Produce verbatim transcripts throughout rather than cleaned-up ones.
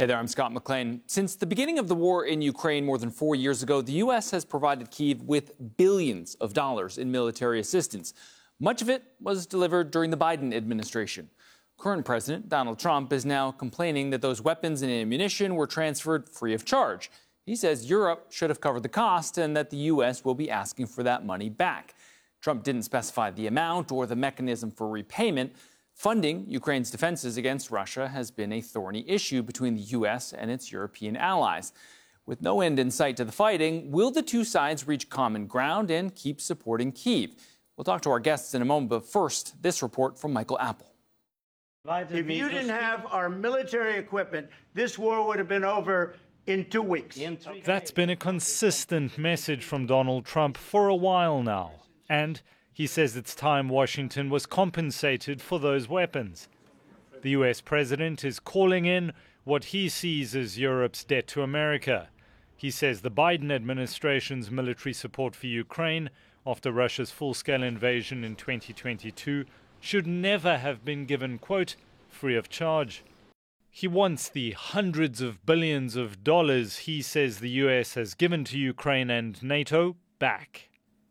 Hey there, I'm Scott McLean. Since the beginning of the war in Ukraine more than four years ago, the U S has provided Kyiv with billions of dollars in military assistance. Much of it was delivered during the Biden administration. Current President Donald Trump is now complaining that those weapons and ammunition were transferred free of charge. He says Europe should have covered the cost and that the U S will be asking for that money back. Trump didn't specify the amount or the mechanism for repayment. Funding Ukraine's defenses against Russia has been a thorny issue between the U S and its European allies. With no end in sight to the fighting, will the two sides reach common ground and keep supporting Kyiv? We'll talk to our guests in a moment, but first, this report from Michael Apple. If you didn't have our military equipment, this war would have been over in two weeks. That's been a consistent message from Donald Trump for a while now. And he says it's time Washington was compensated for those weapons. The U S president is calling in what he sees as Europe's debt to America. He says the Biden administration's military support for Ukraine after Russia's full-scale invasion in twenty twenty-two should never have been given, quote, free of charge. He wants the hundreds of billions of dollars he says the U S has given to Ukraine and NATO back.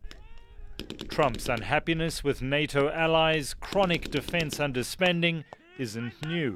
Trump's unhappiness with NATO allies' chronic defense underspending isn't new.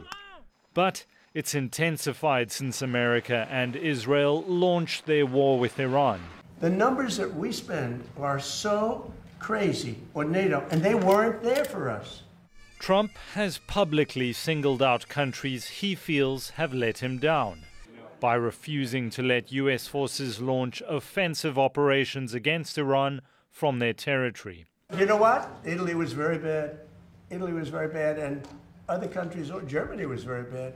But it's intensified since America and Israel launched their war with Iran. The numbers that we spend are so crazy, or NATO, and they weren't there for us. Trump has publicly singled out countries he feels have let him down by refusing to let U S forces launch offensive operations against Iran from their territory. You know what? Italy was very bad. Italy was very bad, and other countries, or Germany was very bad.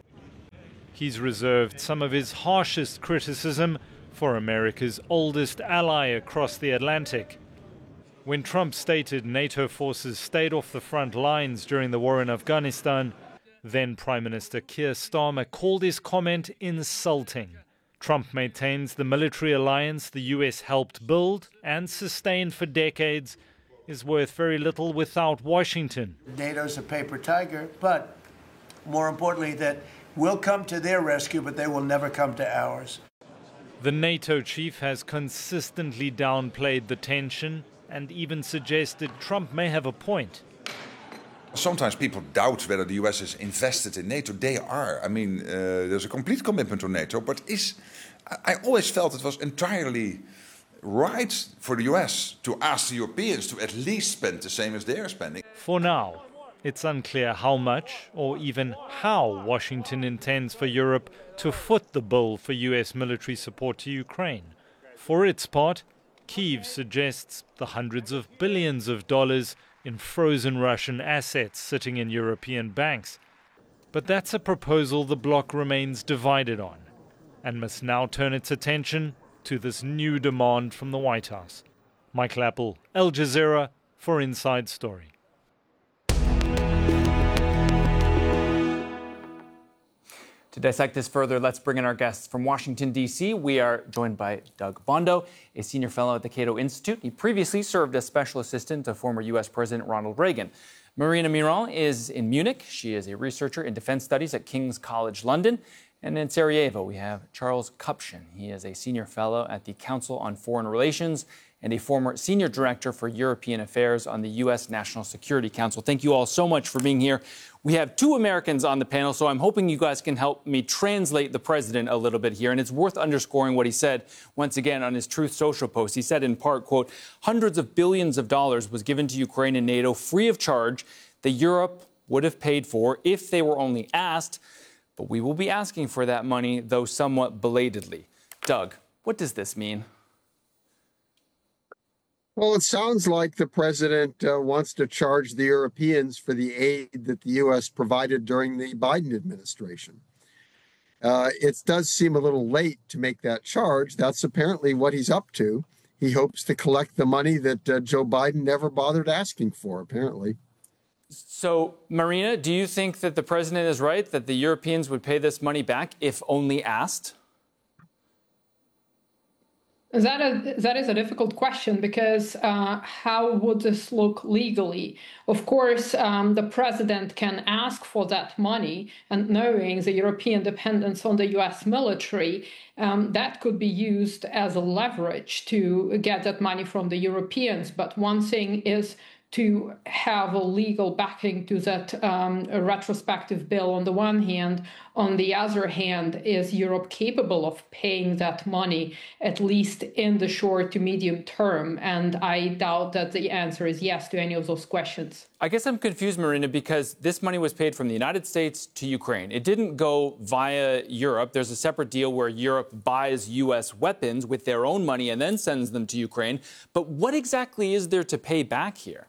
He's reserved some of his harshest criticism for America's oldest ally across the Atlantic. When Trump stated NATO forces stayed off the front lines during the war in Afghanistan, then Prime Minister Keir Starmer called his comment insulting. Trump maintains the military alliance the U S helped build and sustain for decades is worth very little without Washington. NATO's a paper tiger, but more importantly, that we'll come to their rescue, but they will never come to ours. The NATO chief has consistently downplayed the tension and even suggested Trump may have a point. Sometimes people doubt whether the U S is invested in NATO. They are. I mean, uh, there's a complete commitment to NATO, but is I always felt it was entirely right for the U S to ask the Europeans to at least spend the same as they're spending. For now, it's unclear how much or even how Washington intends for Europe to foot the bill for U S military support to Ukraine. For its part, Kyiv suggests the hundreds of billions of dollars in frozen Russian assets sitting in European banks. But that's a proposal the bloc remains divided on and must now turn its attention to this new demand from the White House. Michael Apple, Al Jazeera for Inside Story. To dissect this further, let's bring in our guests from Washington, D C. We are joined by Doug Bondo, a senior fellow at the Cato Institute. He previously served as special assistant to former U S President Ronald Reagan. Marina Miron is in Munich. She is a researcher in defense studies at King's College London. And in Sarajevo, we have Charles Kupchan. He is a senior fellow at the Council on Foreign Relations and a former senior director for European Affairs on the U S National Security Council. Thank you all so much for being here. We have two Americans on the panel, so I'm hoping you guys can help me translate the president a little bit here. And it's worth underscoring what he said once again on his Truth Social post. He said in part, quote, hundreds of billions of dollars was given to Ukraine and NATO free of charge that Europe would have paid for if they were only asked. But we will be asking for that money, though somewhat belatedly. Doug, what does this mean? Well, it sounds like the president uh, wants to charge the Europeans for the aid that the U S provided during the Biden administration. Uh, it does seem a little late to make that charge. That's apparently what he's up to. He hopes to collect the money that uh, Joe Biden never bothered asking for, apparently. So, Marina, do you think that the president is right, that the Europeans would pay this money back if only asked? That is, that is a difficult question because uh, how would this look legally? Of course, um, the president can ask for that money, and knowing the European dependence on the U S military, um, that could be used as a leverage to get that money from the Europeans. But one thing is to have a legal backing to that um, retrospective bill on the one hand. On the other hand, is Europe capable of paying that money, at least in the short to medium term? And I doubt that the answer is yes to any of those questions. I guess I'm confused, Marina, because this money was paid from the United States to Ukraine. It didn't go via Europe. There's a separate deal where Europe buys U S weapons with their own money and then sends them to Ukraine. But what exactly is there to pay back here?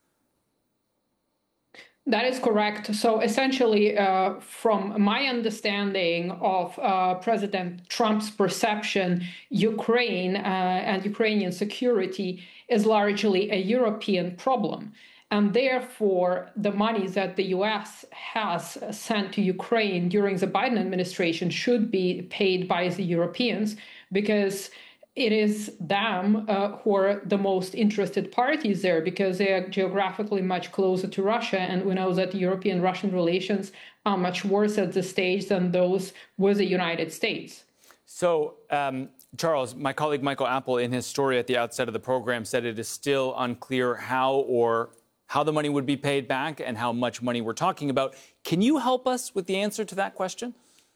That is correct. So essentially, uh, from my understanding of uh, President Trump's perception, Ukraine uh, and Ukrainian security is largely a European problem. And therefore, the money that the U S has sent to Ukraine during the Biden administration should be paid by the Europeans, because it is them uh, who are the most interested parties there, because they are geographically much closer to Russia. And we know that European-Russian relations are much worse at this stage than those with the United States. So, um, Charles, my colleague Michael Apple, in his story at the outset of the program, said it is still unclear how or how the money would be paid back and how much money we're talking about. Can you help us with the answer to that question?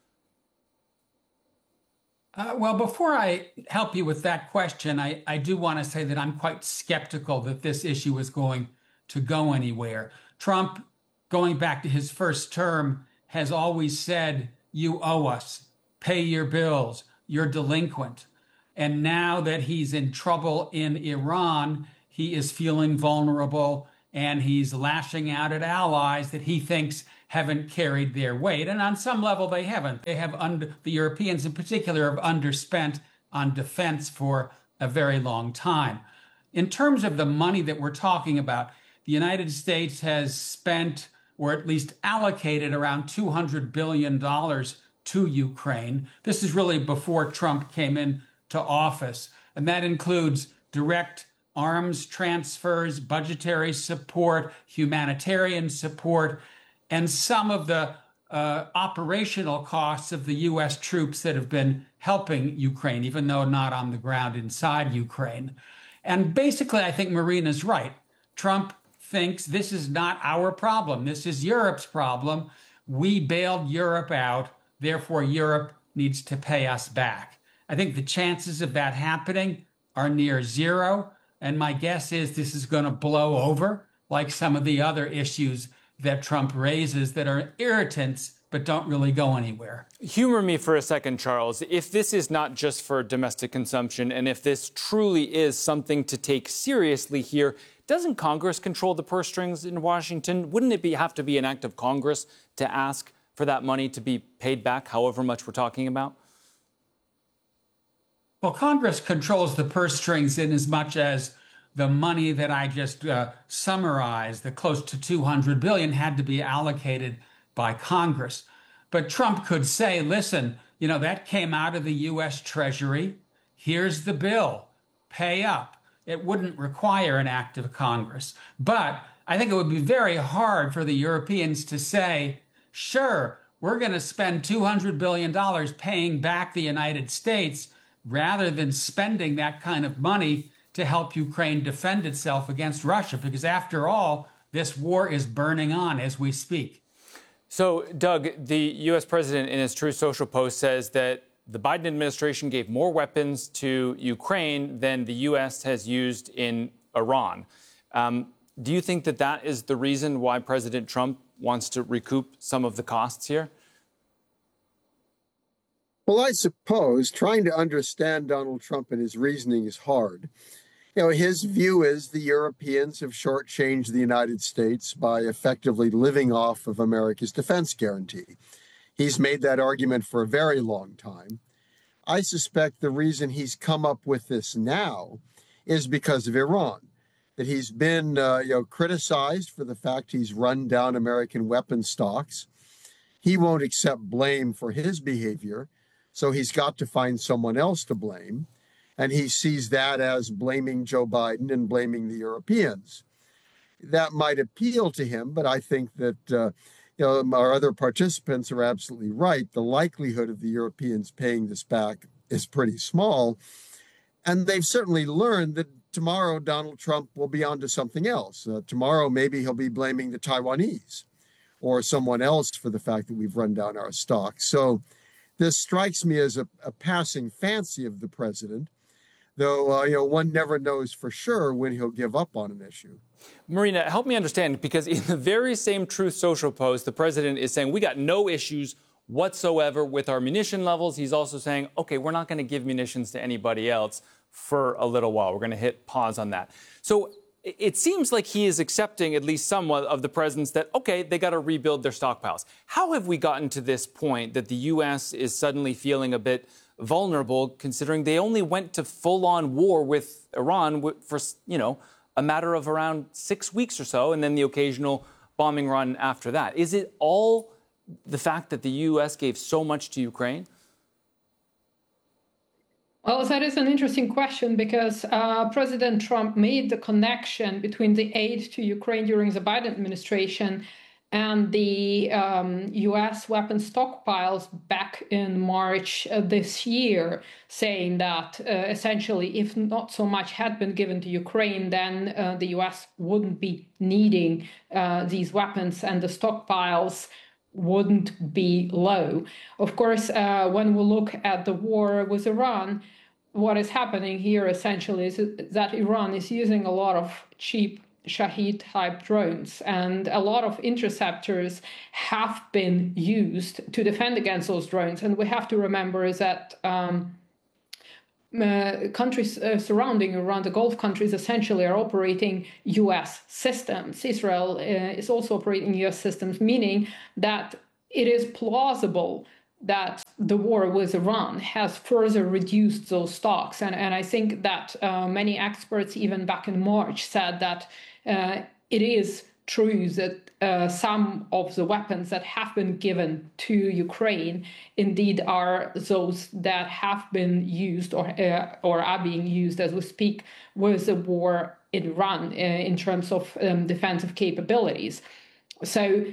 Uh, well, before I help you with that question, I, I do want to say that I'm quite skeptical that this issue is going to go anywhere. Trump, going back to his first term, has always said, you owe us, pay your bills, you're delinquent. And now that he's in trouble in Iran, he is feeling vulnerable and he's lashing out at allies that he thinks haven't carried their weight. And on some level, they haven't. They have, under, the Europeans in particular, have underspent on defense for a very long time. In terms of the money that we're talking about, the United States has spent, or at least allocated, around two hundred billion dollars to Ukraine. This is really before Trump came into office. And that includes direct arms transfers, budgetary support, humanitarian support, and some of the uh, operational costs of the U S troops that have been helping Ukraine, even though not on the ground inside Ukraine. And basically, I think Marina's right. Trump thinks this is not our problem. This is Europe's problem. We bailed Europe out. Therefore, Europe needs to pay us back. I think the chances of that happening are near zero. And my guess is this is going to blow over like some of the other issues that Trump raises that are irritants but don't really go anywhere. Humor me for a second, Charles. If this is not just for domestic consumption, and if this truly is something to take seriously here, doesn't Congress control the purse strings in Washington? Wouldn't it be, have to be an act of Congress to ask for that money to be paid back, however much we're talking about? Well, Congress controls the purse strings in as much as the money that I just uh, summarized, the close to two hundred billion dollars, had to be allocated by Congress. But Trump could say, listen, you know, that came out of the U S Treasury. Here's the bill. Pay up. It wouldn't require an act of Congress. But I think it would be very hard for the Europeans to say, sure, we're going to spend two hundred billion dollars paying back the United States rather than spending that kind of money to help Ukraine defend itself against Russia, because after all, this war is burning on as we speak. So, Doug, the U S president in his Truth Social post says that the Biden administration gave more weapons to Ukraine than the U S has used in Iran. Um, do you think that that is the reason why President Trump wants to recoup some of the costs here? Well, I suppose trying to understand Donald Trump and his reasoning is hard. You know, his view is the Europeans have shortchanged the United States by effectively living off of America's defense guarantee. He's made that argument for a very long time. I suspect the reason he's come up with this now is because of Iran, that he's been uh, you know, criticized for the fact he's run down American weapons stocks. He won't accept blame for his behavior, so he's got to find someone else to blame. And he sees that as blaming Joe Biden and blaming the Europeans. That might appeal to him, but I think that uh, you know, our other participants are absolutely right. The likelihood of the Europeans paying this back is pretty small. And they've certainly learned that tomorrow Donald Trump will be on to something else. Uh, tomorrow, maybe he'll be blaming the Taiwanese or someone else for the fact that we've run down our stocks. So this strikes me as a, a passing fancy of the president, though uh, you know, one never knows for sure when he'll give up on an issue. Marina, help me understand, because in the very same Truth Social post, the president is saying we got no issues whatsoever with our munition levels. He's also saying, OK, we're not going to give munitions to anybody else for a little while. We're going to hit pause on that. So it seems like he is accepting at least somewhat of the presence that, OK, they got to rebuild their stockpiles. How have we gotten to this point that the U S is suddenly feeling a bit vulnerable, considering they only went to full-on war with Iran for, you know, a matter of around six weeks or so, and then the occasional bombing run after that? Is it all the fact that the U S gave so much to Ukraine? Well, that is an interesting question, because uh, President Trump made the connection between the aid to Ukraine during the Biden administration and the um, U S weapons stockpiles back in March uh, this year, saying that uh, essentially, if not so much had been given to Ukraine, then uh, the U S wouldn't be needing uh, these weapons and the stockpiles wouldn't be low. Of course, uh, when we look at the war with Iran, what is happening here essentially is that Iran is using a lot of cheap Shahed-type drones, and a lot of interceptors have been used to defend against those drones. And we have to remember is that um, uh, countries uh, surrounding Iran, the Gulf countries, essentially are operating U S systems. Israel uh, is also operating U S systems, meaning that it is plausible that the war with Iran has further reduced those stocks. And, and I think that uh, many experts, even back in March, said that uh, it is true that uh, some of the weapons that have been given to Ukraine indeed are those that have been used or, uh, or are being used as we speak with the war in Iran uh, in terms of um, defensive capabilities. So